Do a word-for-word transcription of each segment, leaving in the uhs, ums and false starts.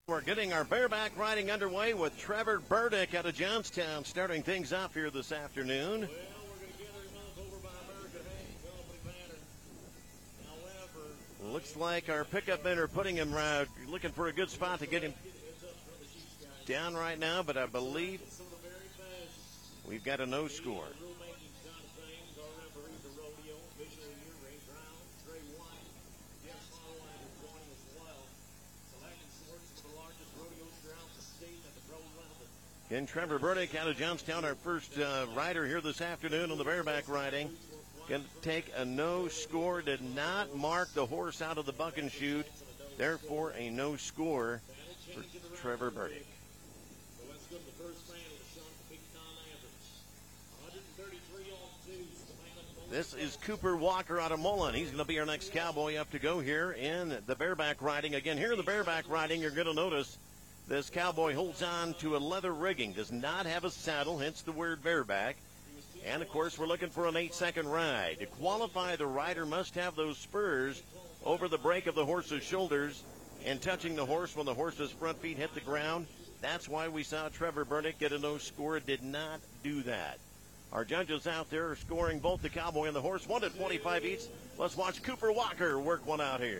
We're getting our bareback riding underway with Trevor Burdick out of Johnstown starting things off here this afternoon. Well, we're going to gather him up over by American Hay Company Banner. However, Looks like our pickup men are putting him around, looking for a good spot to get him down right now, but I believe we've got a no score. And Trevor Burdick out of Johnstown, our first uh, rider here this afternoon on the bareback riding. Going to take a no score. Did not mark the horse out of the buck and shoot. Therefore, a no score for Trevor Burdick. So let's go to the first man with a shot at the big time average. one thirty-three on two. This is Cooper Walker out of Mullen. He's going to be our next cowboy up to go here in the bareback riding. Again, here in the bareback riding, you're going to notice this cowboy holds on to a leather rigging, does not have a saddle, hence the word bareback. And, of course, we're looking for an eight-second ride. To qualify, the rider must have those spurs over the break of the horse's shoulders and touching the horse when the horse's front feet hit the ground. That's why we saw Trevor Burdick get a no score. Did not do that. Our judges out there are scoring both the cowboy and the horse, one to twenty-five each. Let's watch Cooper Walker work one out here.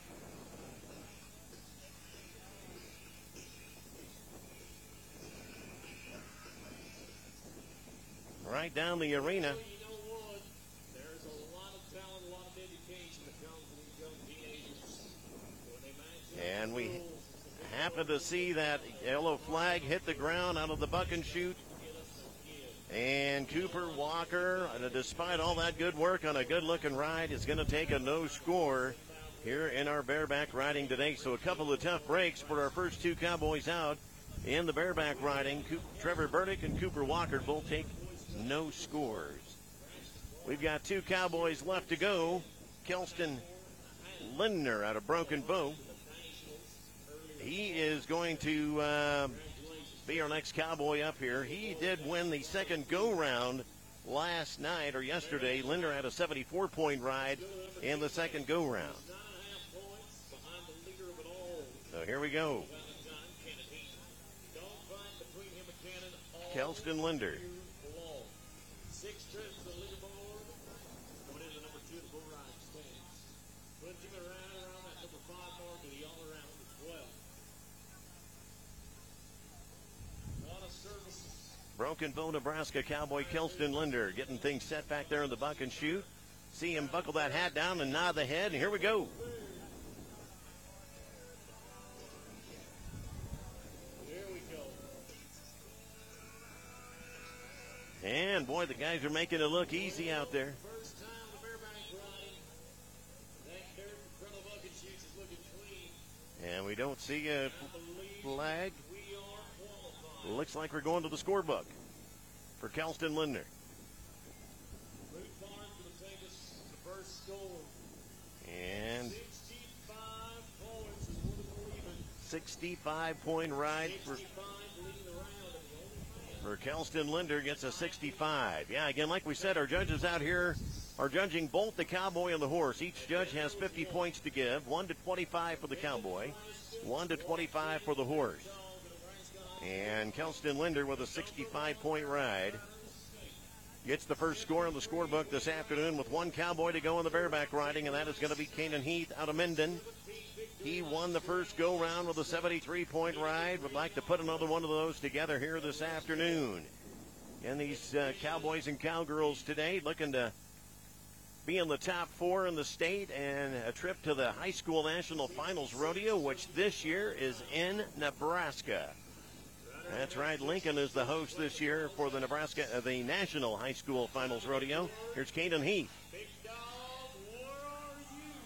Right down the arena. You know what? There's a lot of talent, a lot of dedication that comes from these young teenagers. When they match up And we rules, happen to see that yellow flag hit the ground out of the buck and shoot. And Cooper Walker, uh, despite all that good work on a good-looking ride, is going to take a no score here in our bareback riding today. So a couple of tough breaks for our first two cowboys out in the bareback riding. Co- Trevor Burdick and Cooper Walker both take no scores. We've got two cowboys left to go. Kelston Lindner out of Broken Bow. He is going to uh, be our next cowboy up here. He did win the second go-round last night or yesterday. Lindner had a seventy-four point ride in the second go-round. So here we go. Kelston Lindner. Six trips to the leaderboard. Going into number two, the bull ride stands. Puts him around around that number five mark to the all around as well. A lot of services. Broken Bow, Nebraska cowboy Kelston Lindner getting things set back there in the buck and shoot. See him buckle that hat down and nod the head, and here we go. Here we go. And, boy, the guys are making it look easy out there. First time the bareback riding. That dirt in front of buck and shoots is looking clean. And we don't see a I believe flag. we are qualified. Looks like we're going to the scorebook for Kelston Lindner. Root Farms going to take us the first score. And sixty-five points is what it believe in. sixty-five point ride for, sixty-five leading the round. for Kelston Lindner, gets a sixty-five. Yeah, again, like we said, our judges out here are judging both the cowboy and the horse. Each judge has fifty points to give, one to twenty-five for the cowboy, one to twenty-five for the horse. And Kelston Lindner with a sixty-five point ride gets the first score on the scorebook this afternoon with one cowboy to go in the bareback riding, and that is going to be Canaan Heath out of Minden. He won the first go-round with a seventy-three point ride. Would like to put another one of those together here this afternoon. And these uh, cowboys and cowgirls today looking to be in the top four in the state and a trip to the High School National Finals Rodeo, which this year is in Nebraska. That's right, Lincoln is the host this year for the Nebraska, uh, the National High School Finals Rodeo. Here's Canaan Heath. Big dog, where are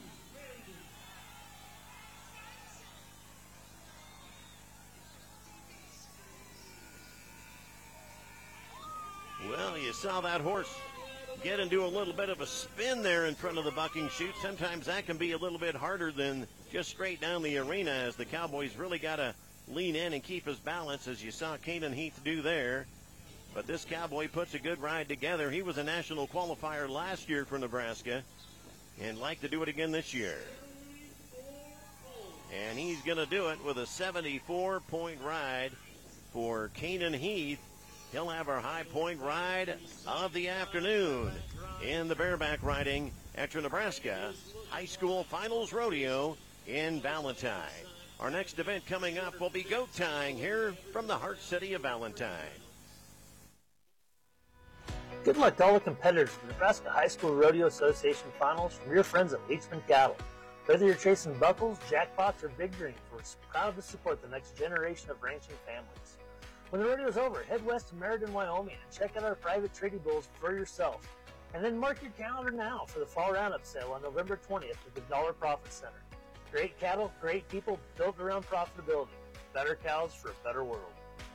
you? Well, you saw that horse get into a little bit of a spin there in front of the bucking chute. Sometimes that can be a little bit harder than just straight down the arena, as the Cowboys really got to lean in and keep his balance, as you saw Canaan Heath do there. But this cowboy puts a good ride together. He was a national qualifier last year for Nebraska and like to do it again this year. And And he's going to do it with a seventy-four point ride for Canaan Heath. He'll have our high point ride of the afternoon in the bareback riding at your Nebraska High School Finals Rodeo in Valentine. Our next event coming up will be goat tying here from the heart city of Valentine. Good luck to all the competitors in the Nebraska High School Rodeo Association Finals from your friends at Leachman Cattle. Whether you're chasing buckles, jackpots, or big dreams, we're proud to support the next generation of ranching families. When the rodeo's over, head west to Meriden, Wyoming, and check out our private trading bulls for yourself. And then mark your calendar now for the Fall Roundup sale on November twentieth at the Dollar Profit Center. Great cattle, great people, built around profitability. Better cows for a better world.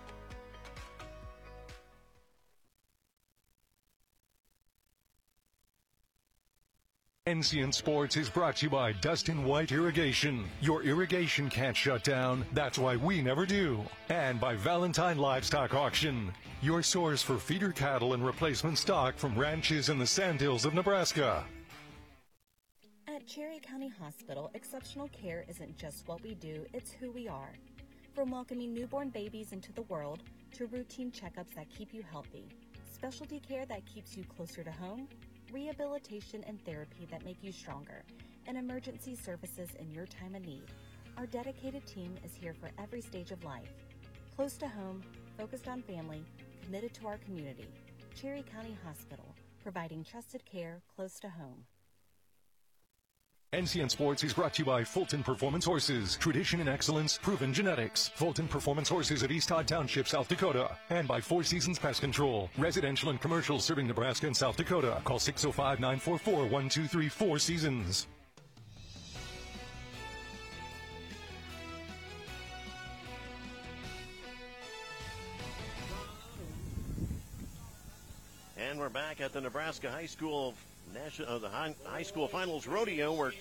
N C N Sports is brought to you by Dustin White Irrigation. Your irrigation can't shut down. That's why we never do. And by Valentine Livestock Auction, your source for feeder cattle and replacement stock from ranches in the Sandhills of Nebraska. At Cherry County Hospital, exceptional care isn't just what we do, it's who we are. From welcoming newborn babies into the world to routine checkups that keep you healthy, specialty care that keeps you closer to home, rehabilitation and therapy that make you stronger, and emergency services in your time of need. Our dedicated team is here for every stage of life. Close to home, focused on family, committed to our community. Cherry County Hospital, providing trusted care close to home. N C N Sports is brought to you by Fulton Performance Horses. Tradition and excellence, proven genetics. Fulton Performance Horses of East Todd Township, South Dakota. And by Four Seasons Pest Control. Residential and commercial serving Nebraska and South Dakota. Call six oh five, nine four four, one two three four Seasons. And we're back at the Nebraska High School National, uh, the high, high School Finals Rodeo, where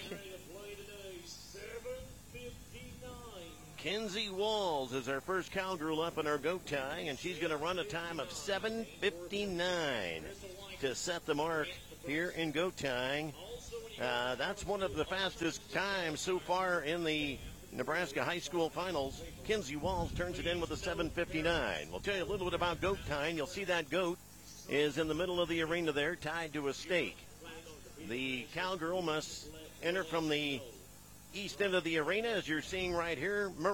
Kenzie Walls is our first cowgirl up in our goat tying, and she's going to run a time of seven fifty-nine to set the mark here in goat tying. Uh, that's one of the fastest times so far in the Nebraska High School Finals. Kenzie Walls turns it in with a seven fifty-nine. We'll tell you a little bit about goat tying. You'll see that goat is in the middle of the arena there, tied to a stake. The cowgirl must enter from the east end of the arena, as you're seeing right here.